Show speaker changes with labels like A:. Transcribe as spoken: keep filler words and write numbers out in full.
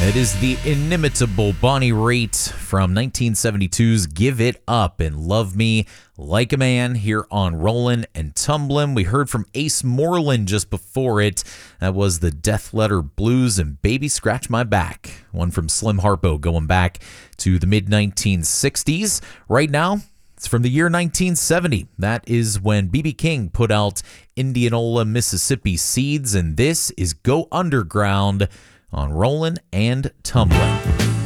A: It is the inimitable Bonnie Raitt from nineteen seventy-two's Give It Up and Love Me Like a Man here on Rollin' and Tumblin'. We heard from Ace Moreland just before it. That was the Death Letter Blues and Baby Scratch My Back. One from Slim Harpo going back to the mid nineteen sixties. Right now, it's from the year nineteen seventy. That is when B B King put out Indianola, Mississippi Seeds, and this is Go Underground on Rollin' and Tumblin'.